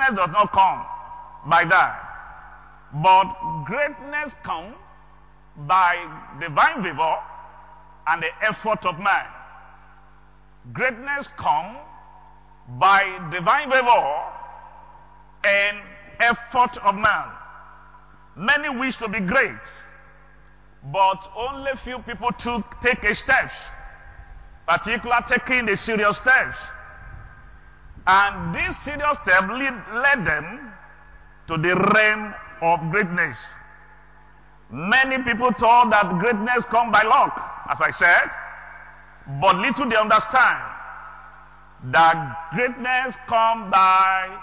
Greatness does not come by that. But greatness comes by divine favor and the effort of man. Greatness comes by divine favor and effort of man. Many wish to be great, but only few people take a step, particularly taking the serious steps. And this serious step led them to the realm of greatness. Many people thought that greatness comes by luck, as I said, but little they understand that greatness comes by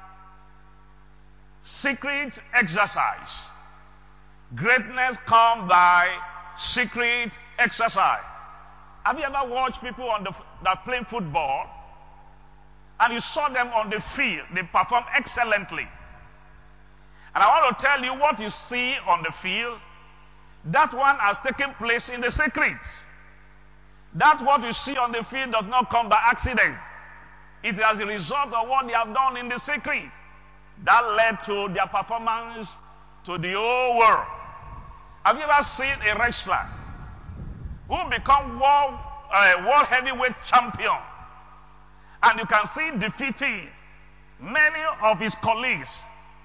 secret exercise. Greatness comes by secret exercise. Have you ever watched people that play football and you saw them on the field? They perform excellently. And I want to tell you, what you see on the field, that one has taken place in the secrets. That what you see on the field does not come by accident. It is as a result of what they have done in the secret that led to their performance to the whole world. Have you ever seen a wrestler who become world heavyweight champion, and you can see defeating many of his colleagues?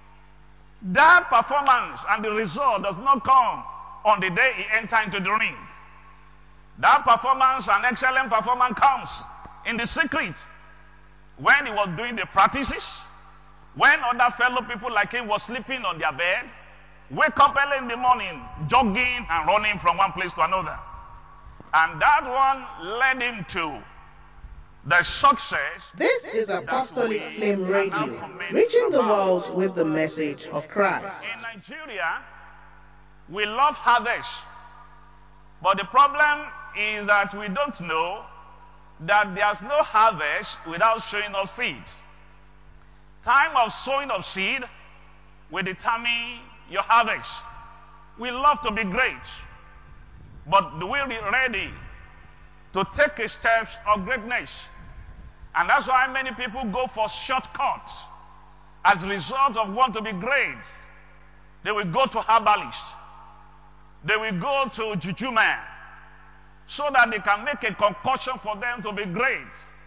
That performance and the result does not come on the day he enters into the ring. That performance and excellent performance comes in the secret when he was doing the practices, when other fellow people like him was sleeping on their bed, wake up early in the morning, jogging and running from one place to another. And that one led him to the success. This is Apostolic Flame Radio, reaching the world with the message of Christ. In Nigeria, we love harvest, but the problem is that we don't know that there's no harvest without sowing of seeds. Time of sowing of seed will determine your harvest. We love to be great, but do we be ready to take a steps of greatness? And that's why many people go for shortcuts. As a result of want to be great, they will go to herbalists. They will go to juju man so that they can make a concoction for them to be great.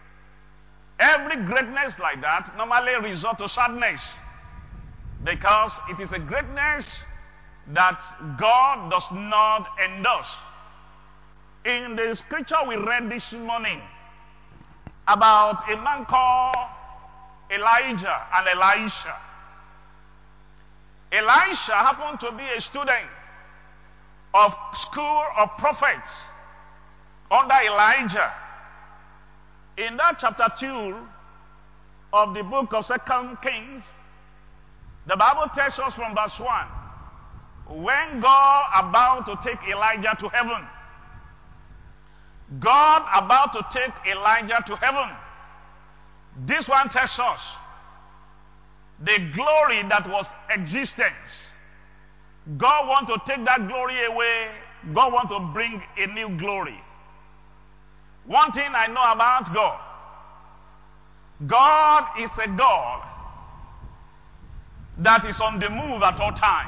Every greatness like that normally results to sadness, because it is a greatness that God does not endorse. In the scripture we read this morning about a man called Elijah and Elisha. Elisha happened to be a student of school of prophets under Elijah. In that chapter 2 of the book of 2 Kings, the Bible tells us from verse 1, when God about to take Elijah to heaven, God about to take Elijah to heaven, this one tells us the glory that was existence. God wants to take that glory away. God wants to bring a new glory. One thing I know about God, God is a God that is on the move at all time.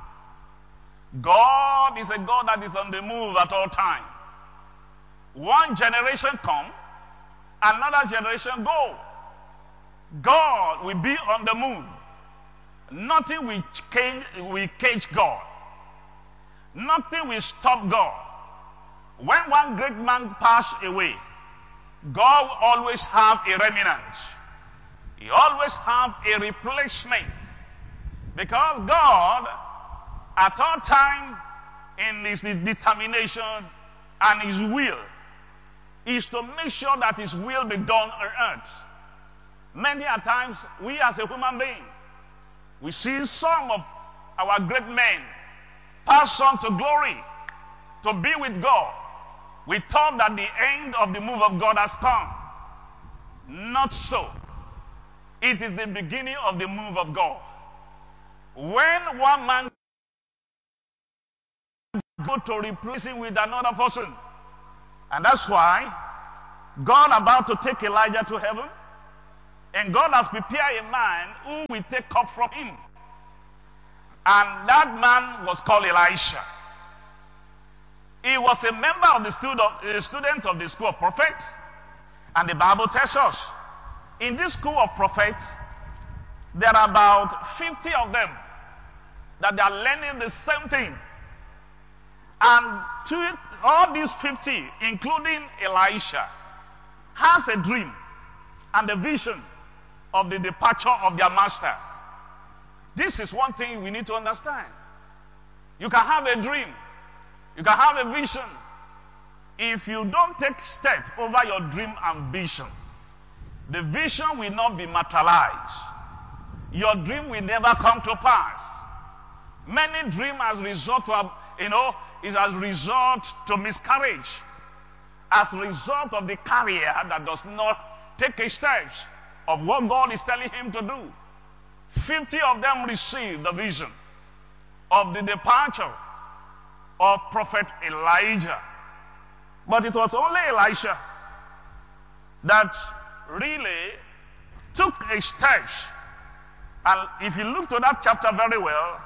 God is a God that is on the move at all time. One generation come, another generation go. God will be on the move. Nothing will cage God. Nothing will stop God. When one great man passed away, God will always have a remnant. He always have a replacement. Because God, at all time, in his determination and his will, is to make sure that his will be done on earth. Many a times, we as a human being, we see some of our great men pass on to glory, to be with God. We thought that the end of the move of God has come. Not so. It is the beginning of the move of God. When one man goes to replace him with another person, and that's why God about to take Elijah to heaven, And God has prepared a man who will take up from him. And that man was called Elisha. He was a member of the students of the school of prophets. And the Bible tells us, in this school of prophets, there are about 50 of them that they are learning the same thing. And all these 50, including Elisha, has a dream and a vision of the departure of their master. This is one thing we need to understand. You can have a dream. You can have a vision. If you don't take steps over your dream and vision, the vision will not be materialized. Your dream will never come to pass. Many dreams as result to, is as result to miscarriage, as a result of the career that does not take a steps of what God is telling him to do. 50 of them received the vision of the departure of prophet Elijah. But it was only Elisha that really took a step. And if you look to that chapter very well,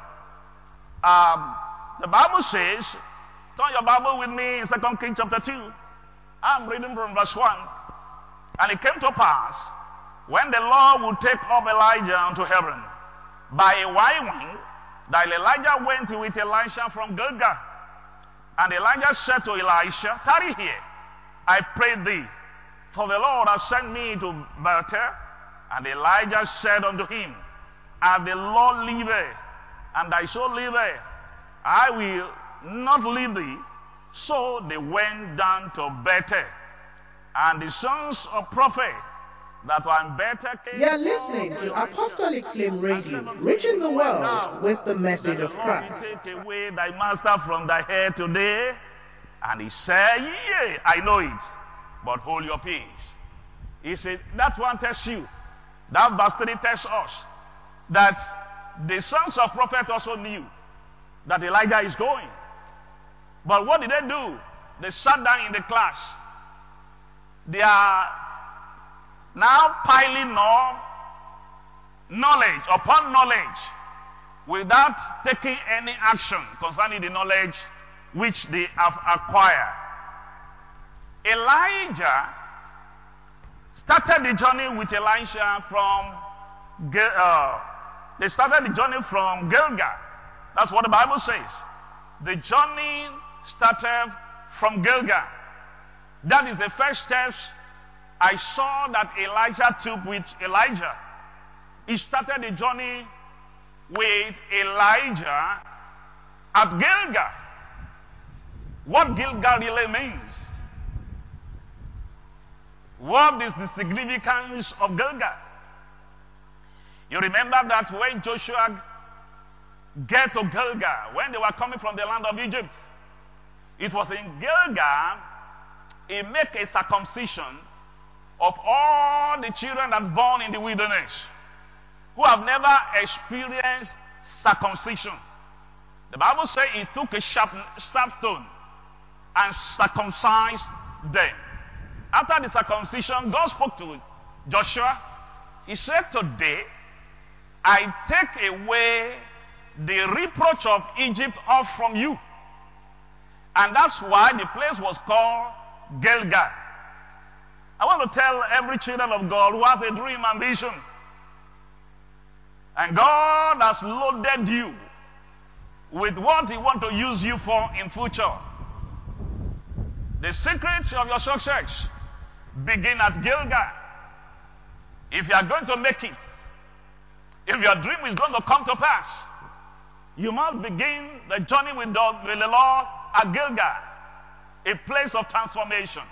the Bible says, turn your Bible with me in 2 Kings chapter 2. I'm reading from verse 1. And it came to pass, when the Lord would take up Elijah unto heaven by a whirlwind, that Elijah went with Elisha from Gilgal. And Elijah said to Elisha, tarry here, I pray thee, for the Lord has sent me to Bethel. And Elijah said unto him, as the Lord liveth, and thy soul liveth, I will not leave thee. So they went down to Bethel. And the sons of prophet that were in Bethel came. You're listening to Apostolic Flame Radio, reaching the world with the message of Christ. Take away thy master from thy head today. And he said, yea, I know it, but hold your peace. He said, that one tells you, that verse 3 tells us, that the sons of prophet also knew that Elijah is going. But what did they do? They sat down in the class. They are now piling on knowledge upon knowledge without taking any action concerning the knowledge which they have acquired. Elijah started the journey with Elisha from they started the journey from Gilgal. That's what the Bible says. The journey started from Gilgal. That is the first steps I saw that Elijah took with Elijah. He started the journey with Elijah at Gilgal. What Gilgal really means? What is the significance of Gilgal? You remember that when Joshua get to Gilgal, when they were coming from the land of Egypt, it was in Gilgal he made a circumcision of all the children that born in the wilderness who have never experienced circumcision. The Bible says he took a sharp stone and circumcised them. After the circumcision, God spoke to Joshua. He said, today I take away the reproach of Egypt off from you. And that's why the place was called Gilgal. I want to tell every children of God who has a dream and vision, and God has loaded you with what he wants to use you for in future. The secret of your success begin at Gilgal. If you are going to make it, if your dream is going to come to pass, you must begin the journey with the Lord at Gilgal, a place of transformation,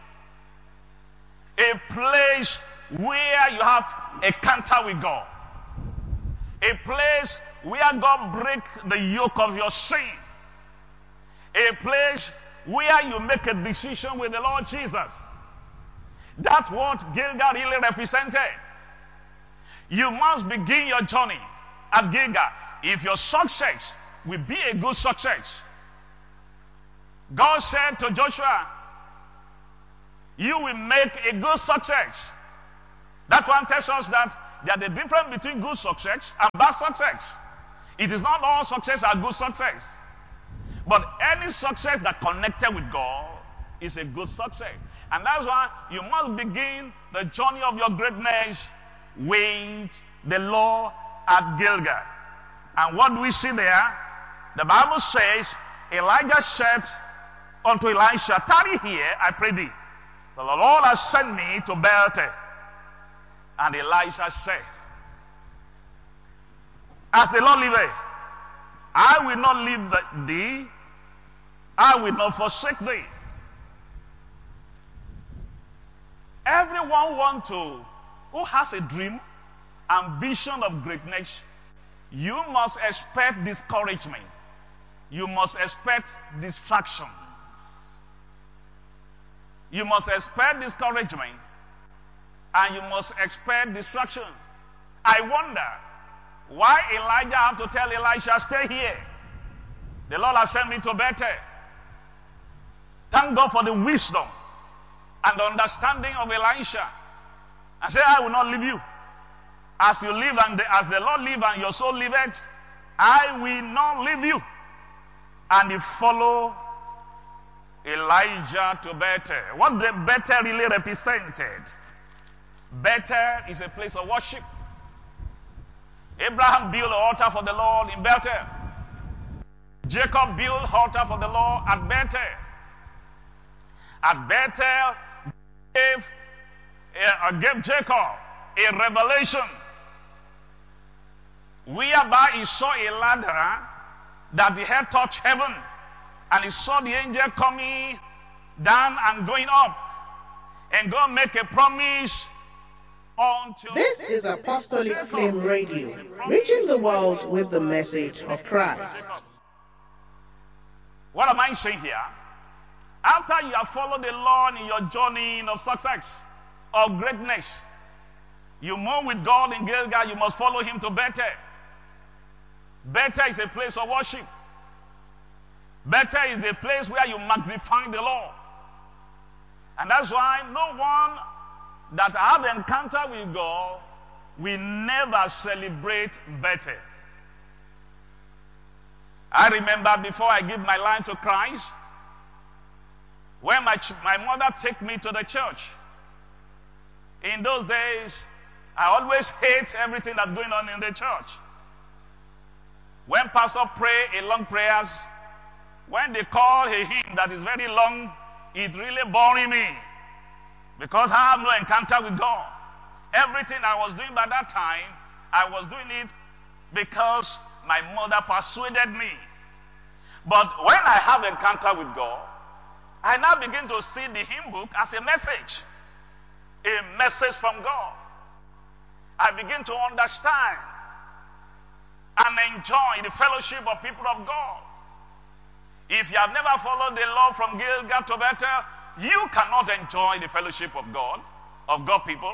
a place where you have a encounter with God, a place where God breaks the yoke of your sin, a place where you make a decision with the Lord Jesus. That's what Gilgal really represented. You must begin your journey at Gilgal. If your success will be a good success, God said to Joshua, you will make a good success. That one tells us that there's a difference between good success and bad success. It is not all success are good success. But any success that connected with God is a good success. And that's why you must begin the journey of your greatness with the Lord at Gilgal. And what do we see there? The Bible says, Elijah said unto Elisha, tarry here, I pray thee. For the Lord has sent me to Bethel. And Elisha said, as the Lord liveth, I will not leave thee, I will not forsake thee. Everyone who has a dream, ambition of greatness, you must expect discouragement. You must expect distractions. You must expect discouragement. And you must expect distraction. I wonder why Elijah had to tell Elisha, stay here. The Lord has sent me to Bethel. Thank God for the wisdom and the understanding of Elisha. And say, I will not leave you. As you live and as the Lord live and your soul liveth, I will not leave you. And he followed Elijah to Bethel. What the Bethel really represented? Bethel is a place of worship. Abraham built an altar for the Lord in Bethel. Jacob built an altar for the Lord at Bethel. At Bethel, gave Jacob a revelation whereby he saw a ladder that the head touched heaven, and he saw the angel coming down and going up, and God make a promise unto. This is Apostolic Flame Radio, reaching the world with the message of Christ. What am I saying here? After you have followed the Lord in your journey of success, of greatness, you move with God in Gilgal, you must follow him to Bethel. Bethel is a place of worship. Bethel is a place where you magnify the Lord. And that's why no one that have encounter with God will never celebrate Bethel. I remember before I give my life to Christ, when my mother took me to the church. In those days, I always hate everything that's going on in the church. When pastor pray a long prayers, when they call a hymn that is very long, it really boring me because I have no encounter with God. Everything I was doing by that time, I was doing it because my mother persuaded me. But when I have encounter with God, I now begin to see the hymn book as a message from God. I begin to understand and enjoy the fellowship of people of God. If you have never followed the Lord from Gilgal to Bethel, you cannot enjoy the fellowship of God people.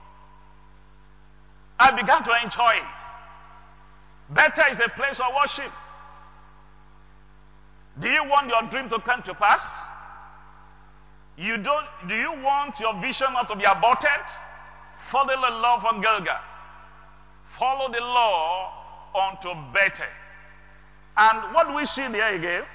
I began to enjoy it. Bethel is a place of worship. Do you want your dream to come to pass? Do you want your vision not to be aborted? Follow the law from Gilgal. Follow the law unto Bethel. And what do we see there again?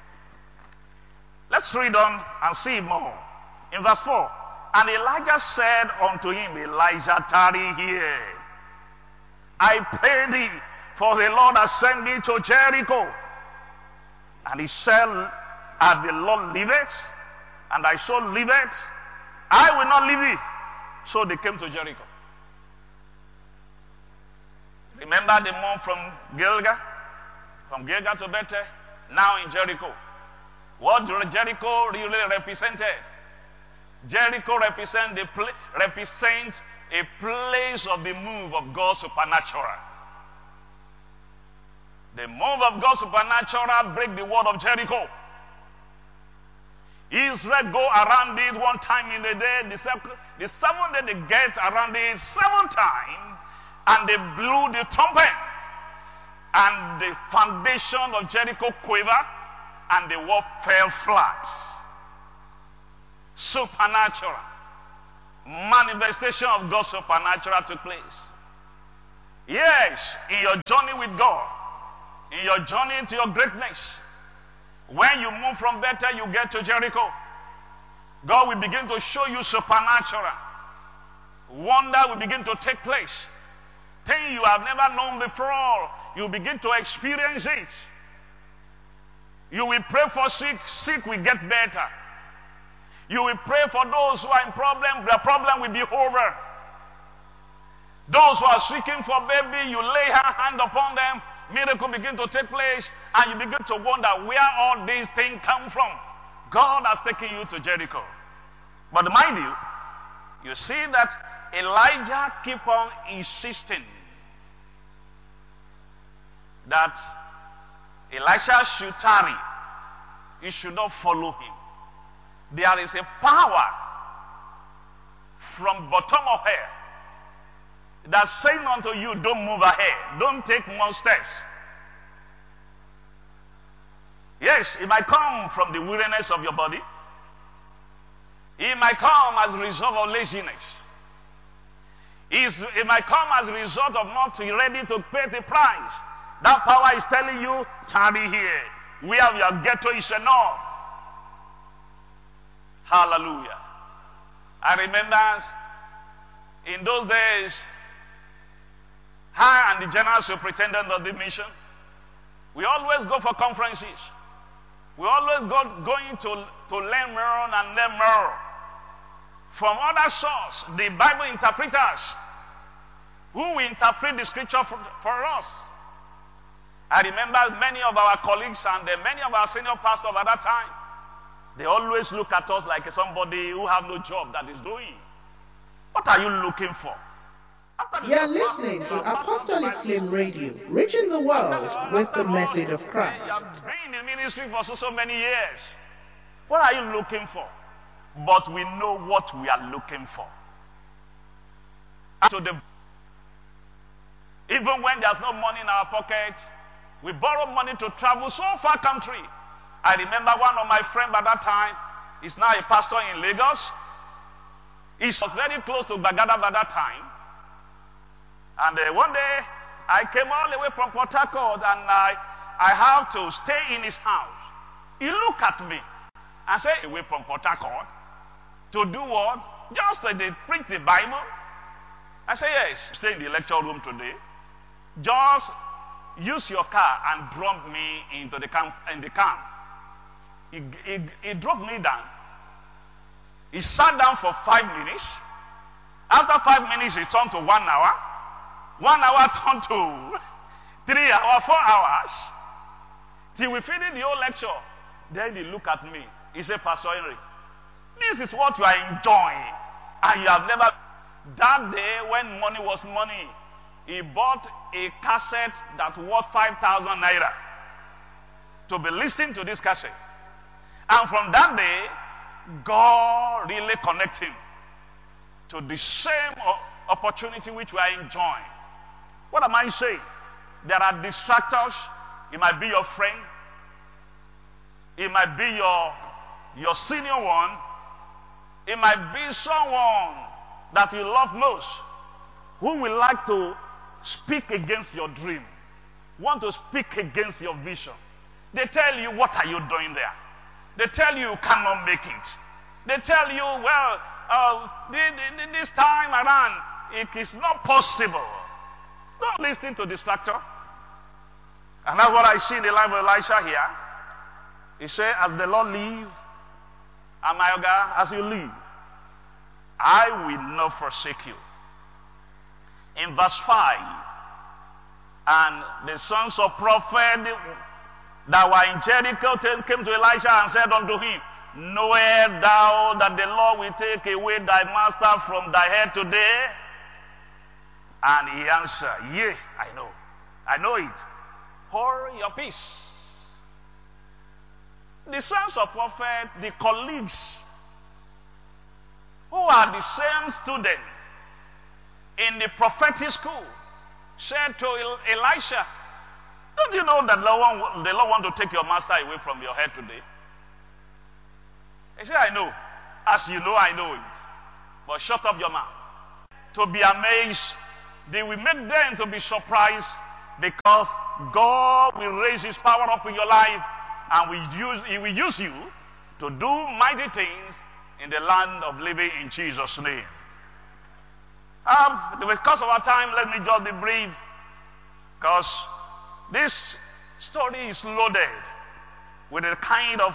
Let's read on and see more. In verse 4, and Elijah said unto him, Elijah, tarry here. I pray thee, for the Lord has sent me to Jericho. And he said, as the Lord liveth, and thy soul liveth, I will not leave thee. So they came to Jericho. Remember the move from Gilgal to Bethel, now in Jericho. What Jericho really represented? Jericho represents a place of the move of God supernatural. The move of God supernatural break the wall of Jericho. Israel go around it one time in the day. The seventh day they get around it 7 times, and they blew the trumpet, and the foundation of Jericho quivered, and the wall fell flat. Supernatural manifestation of God's supernatural took place. Yes, in your journey with God, in your journey into your greatness, when you move from Bethel, you get to Jericho. God will begin to show you supernatural. Wonder will begin to take place. Things you have never known before, you begin to experience it. You will pray for sick will get better. You will pray for those who are in problem, their problem will be over. Those who are seeking for baby, you lay your hand upon them, miracle begin to take place, and you begin to wonder where all these things come from. God has taken you to Jericho. But mind you, you see that Elijah keep on insisting that Elisha should tarry. He should not follow him. There is a power from bottom of hell that's saying unto you, don't move ahead. Don't take more steps. Yes, it might come from the weariness of your body. It might come as a result of laziness. It might come as a result of not ready to pay the price. That power is telling you, tarry here. Where your ghetto is enough. Hallelujah. I remember in those days, I and the general superintendent of the mission, we always go for conferences. We always going to learn more and learn more. From other sources, the Bible interpreters, who will interpret the scripture for us. I remember many of our colleagues and many of our senior pastors at that time, they always look at us like somebody who have no job that is doing. What are you looking for? You're listening to Apostolic Flame Radio, reaching the world with the message of Christ. You have been in ministry for so many years. What are you looking for? But we know what we are looking for. Even when there's no money in our pocket, we borrow money to travel so far country. I remember one of my friends at that time, he's now a pastor in Lagos. He was very close to Bagada at that time. And one day, I came all the way from Port Harcourt and I have to stay in his house. He looked at me and said, away from Port Harcourt, to do what? Just to preach the Bible? I said, yes, stay in the lecture room today. Just use your car and drop me into the camp. He dropped me down. He sat down for 5 minutes. After 5 minutes, he turned to 1 hour. 1 hour turned to 3 hours, 4 hours. Till we finished the whole lecture. Then he looked at me. He said, Pastor Henry, this is what you are enjoying. And you have never. That day when money was money, he bought a cassette that worth 5,000 naira to be listening to this cassette. And from that day, God really connected him to the same opportunity which we are enjoying. What am I saying? There are distractors. It might be your friend. It might be your senior one. It might be someone that you love most who will like to speak against your dream, want to speak against your vision. They tell you, what are you doing there? They tell you cannot make it. They tell you, well, this time around, it is not possible. Don't listen to distractor. And that's what I see in the life of Elisha here. He said, as the Lord live, Amayoga, as you live, I will not forsake you. In verse 5, and the sons of prophet that were in Jericho came to Elisha and said unto him, knowest thou that the Lord will take away thy master from thy head today? And he answered, yea, I know it. Hold your peace. The sons of prophet, the colleagues, who are the same students in the prophetic school, said to Elisha, don't you know that the Lord want to take your master away from your head today? He said, I know. As you know, I know it. But shut up your mouth. To be amazed they will make them to be surprised, because God will raise his power up in your life, and he will use you to do mighty things in the land of living in Jesus' name. Because of our time, let me just be brief, because this story is loaded with a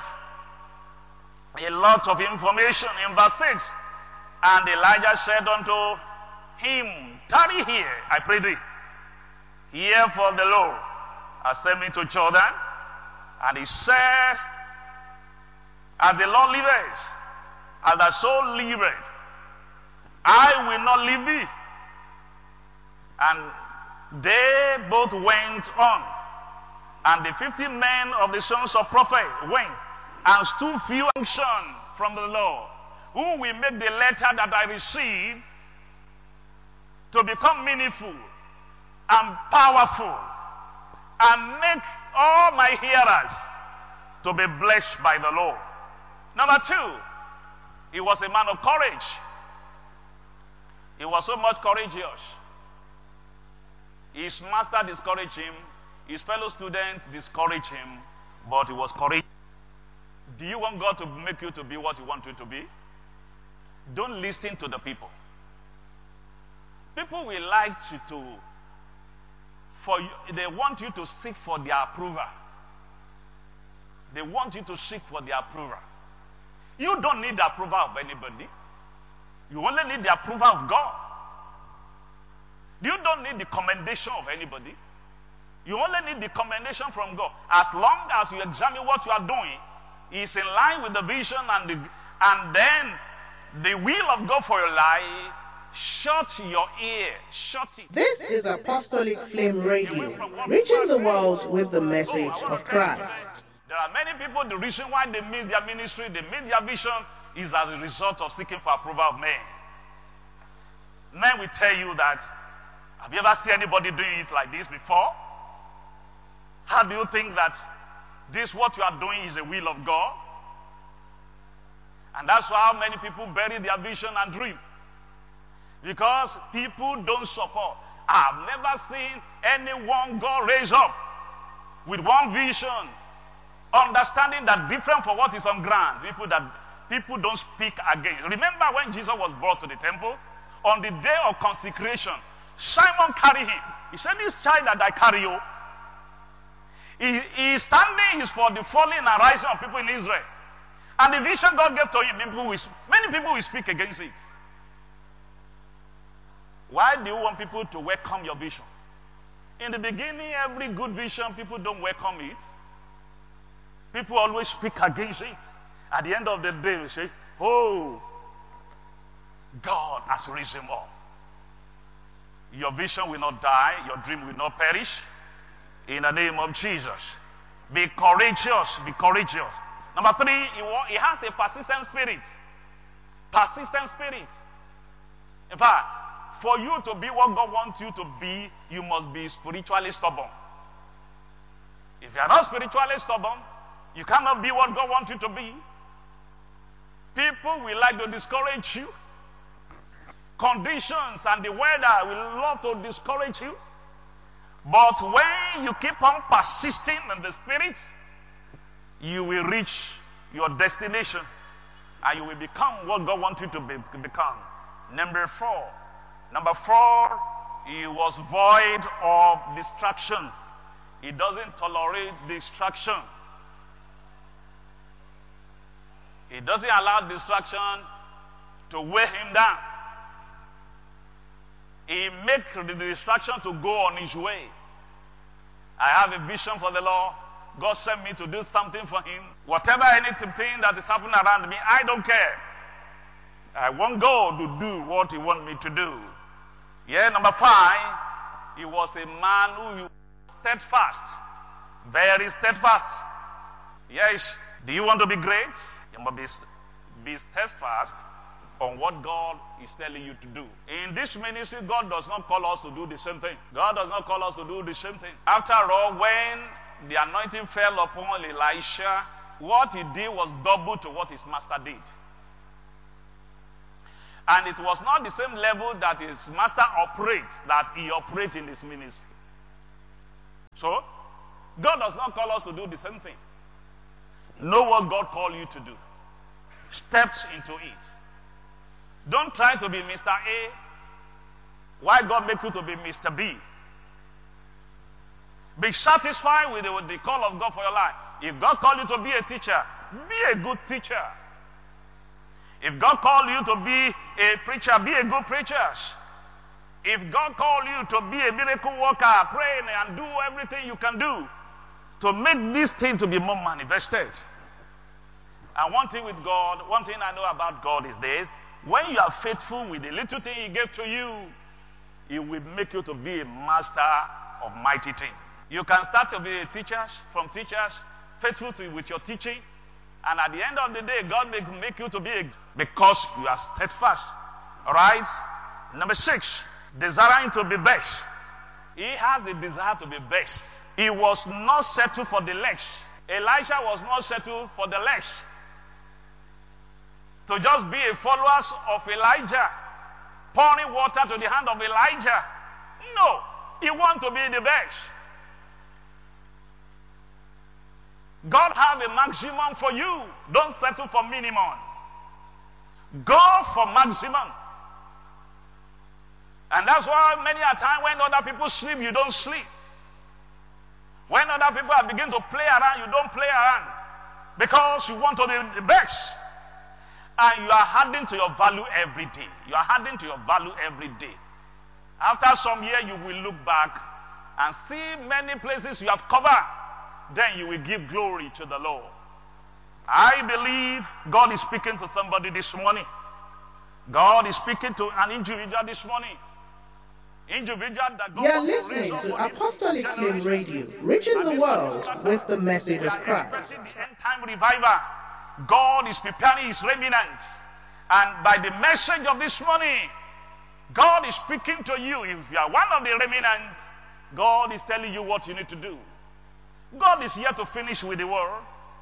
lot of information. In verse 6, and Elijah said unto him, tarry here, I pray thee, hear for the Lord has sent me to Jordan. And he said, as the Lord liveth, as thy soul liveth, I will not leave thee. And they both went on. And the 50 men of the sons of prophet went and stood few unction from the Lord, who will make the letter that I received to become meaningful and powerful, and make all my hearers to be blessed by the Lord. Number 2, he was a man of courage. He was so much courageous. His master discouraged him. His fellow students discouraged him. But he was courageous. Do you want God to make you to be what you want you to be? Don't listen to the people. People will like you to, they want you to seek for their approval. They want you to seek for their approval. You don't need the approval of anybody. You only need the approval of God. You don't need the commendation of anybody. You only need the commendation from God. As long as you examine what you are doing is in line with the vision and then the will of God for your life, shut your ear. Shut it. This is Apostolic Flame Radio, reaching the world with the message of Christ. There are many people, the reason why they meet their ministry, they meet their vision, is as a result of seeking for approval of men. Men will tell you that, have you ever seen anybody doing it like this before? How do you think that this, what you are doing, is the will of God? And that's how many people bury their vision and dream. Because people don't support. I've never seen anyone God raise up with one vision, understanding that different from what is on ground. People don't speak against. Remember when Jesus was brought to the temple? On the day of consecration, Simon carried him. He said, this child that I carry you, he is standing is for the falling and rising of people in Israel. And the vision God gave to him, many people will speak against it. Why do you want people to welcome your vision? In the beginning, every good vision, people don't welcome it. People always speak against it. At the end of the day, we say, oh, God has risen up. Your vision will not die. Your dream will not perish. In the name of Jesus. Be courageous. Be courageous. Number 3, he has a persistent spirit. Persistent spirit. In fact, for you to be what God wants you to be, you must be spiritually stubborn. If you are not spiritually stubborn, you cannot be what God wants you to be. People will like to discourage you. Conditions and the weather will love to discourage you. But when you keep on persisting in the spirit, you will reach your destination and you will become what God wants you to become. Number 4, he was void of distraction. He doesn't tolerate distraction. He doesn't allow distraction to weigh him down. He makes the distraction to go on his way. I have a vision for the Lord. God sent me to do something for him. Whatever anything that is happening around me, I don't care. I want God to do what he wants me to do. Yeah, number 5, he was a man who was steadfast. Very steadfast. Yes, do you want to be great? You must be steadfast on what God is telling you to do. In this ministry, God does not call us to do the same thing. God does not call us to do the same thing. After all, when the anointing fell upon Elisha, what he did was double to what his master did. And it was not the same level that his master operates that he operates in his ministry. So, God does not call us to do the same thing. Know what God called you to do. Steps into it. Don't try to be Mr. A. Why God make you to be Mr. B? Be satisfied with the call of God for your life. If God called you to be a teacher, be a good teacher. If God called you to be a preacher, be a good preacher. If God called you to be a miracle worker, pray and do everything you can do to make this thing to be more manifested. And one thing with God, one thing I know about God is this: when you are faithful with the little thing He gave to you, He will make you to be a master of mighty things. You can start to be a teacher, faithful with your teaching, and at the end of the day, God may make you to be because you are steadfast. All right? Number 6, desiring to be best. He has the desire to be best. He was not settled for the less. Elisha was not settled for the less. To just be a follower of Elijah, pouring water to the hand of Elijah. No, he wants to be the best. God have a maximum for you. Don't settle for minimum. Go for maximum. And that's why many a time when other people sleep, you don't sleep. When other people are beginning to play around, you don't play around. Because you want to be the best. And you are adding to your value every day. You are adding to your value every day. After some year, you will look back and see many places you have covered. Then you will give glory to the Lord. I believe God is speaking to somebody this morning. God is speaking to an individual this morning. Individual that God You're listening to Apostolic Flame Radio, reaching the world with the message of Christ. The end time revival. God is preparing His remnants. And by the message of this morning, God is speaking to you. If you are one of the remnants, God is telling you what you need to do. God is here to finish with the world.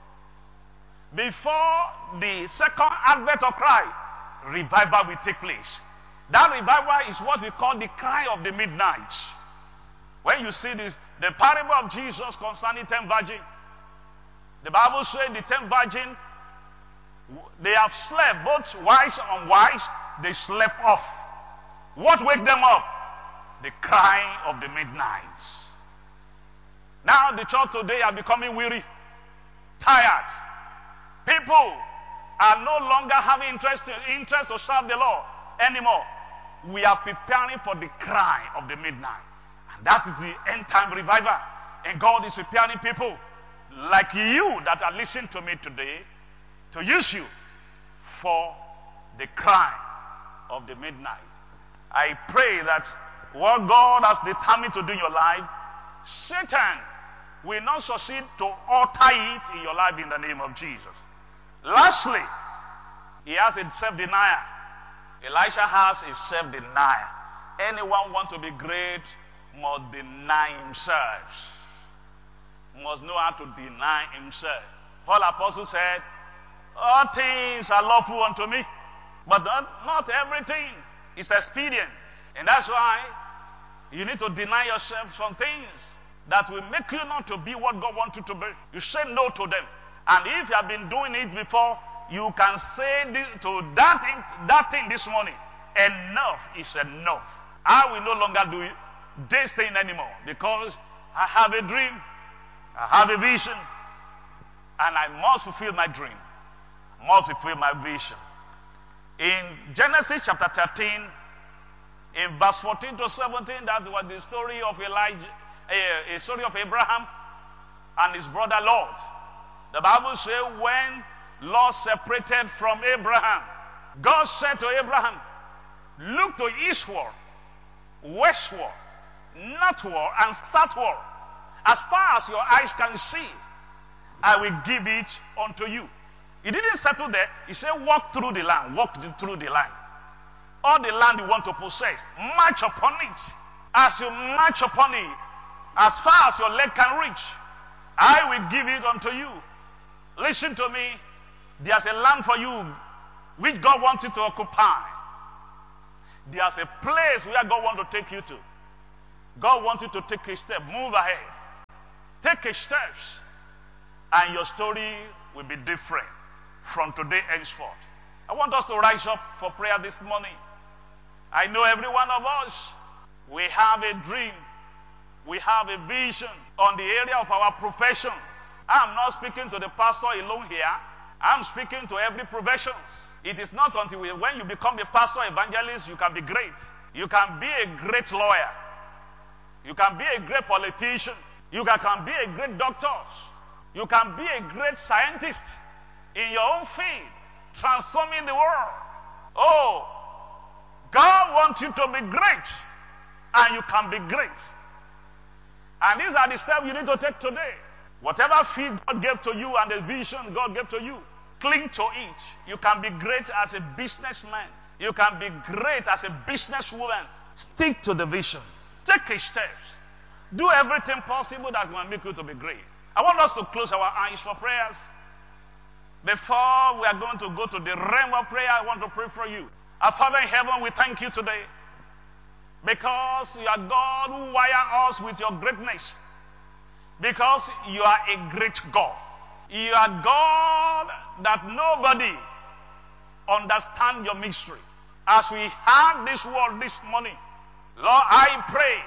Before the second advent of Christ, revival will take place. That revival is what we call the cry of the midnight. When you see this, the parable of Jesus concerning 10 virgins, the Bible says the 10 virgins, they have slept, both wise and unwise, they slept off. What wake them up? The crying of the midnight. Now the church today are becoming weary, tired. People are no longer having interest to serve the Lord anymore. We are preparing for the cry of the midnight. And that is the end time revival. And God is preparing people like you that are listening to me today to use you for the cry of the midnight. I pray that what God has determined to do in your life, Satan will not succeed to alter it in your life in the name of Jesus. Lastly, he has a self-denial. Elisha has a self-denial. Anyone want to be great must deny himself. Must know how to deny himself. Paul Apostle said, all things are lawful unto me, but not everything is expedient. And that's why you need to deny yourself some things that will make you not to be what God wants you to be. You say no to them. And if you have been doing it before, you can say to that thing this morning, enough is enough. I will no longer do this thing anymore because I have a dream, I have a vision, and I must fulfill my dream. I must fulfill my vision. In Genesis chapter 13, in verse 14 to 17, that was the story of Elijah, a story of Abraham and his brother Lot. The Bible says when Lot separated from Abraham, God said to Abraham, look to eastward, westward, northward, and southward. As far as your eyes can see, I will give it unto you. He didn't settle there. He said, walk through the land, walk through the land. All the land you want to possess, march upon it. As you march upon it, as far as your leg can reach, I will give it unto you. Listen to me. There's a land for you which God wants you to occupy. There's a place where God wants to take you to. God wants you to take a step. Move ahead. Take a step. And your story will be different from today henceforth. I want us to rise up for prayer this morning. I know every one of us, we have a dream. We have a vision on the area of our professions. I'm not speaking to the pastor alone here. I'm speaking to every profession. It is not until when you become a pastor evangelist you can be great. You can be a great lawyer. You can be a great politician. You can be a great doctor. You can be a great scientist in your own field, transforming the world. Oh, God wants you to be great, and you can be great. And these are the steps you need to take today. Whatever field God gave to you and the vision God gave to you, cling to it. You can be great as a businessman. You can be great as a businesswoman. Stick to the vision. Take a step. Do everything possible that will make you to be great. I want us to close our eyes for prayers. Before we are going to go to the realm of prayer, I want to pray for you. Our Father in heaven, we thank you today because you are God who wire us with your greatness. Because you are a great God. You are God that nobody understands your mystery. As we have this word this morning, Lord, I pray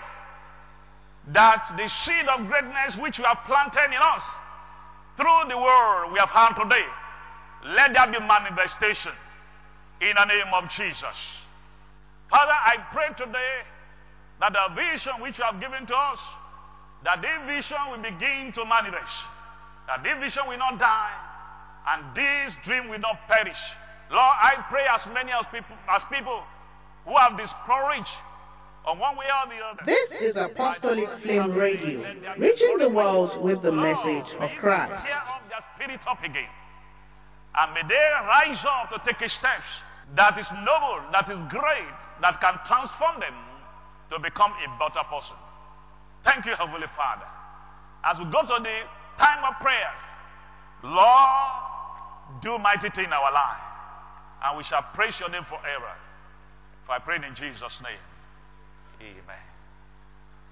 that the seed of greatness which you have planted in us through the word we have heard today, let there be manifestation in the name of Jesus. Father, I pray today that the vision which you have given to us, that this vision will begin to manifest, that this vision will not die, and this dream will not perish. Lord, I pray as many as people who have discouraged on one way or the other. This is Apostolic Flame Radio, reaching the world with the message of Christ. Tear up their spirit up again, and may they rise up to take a step that is noble, that is great, that can transform them to become a better person. Thank you, Heavenly Father. As we go to the time of prayers, Lord, do mighty things in our life, and we shall praise your name forever. For I pray in Jesus' name. Amen.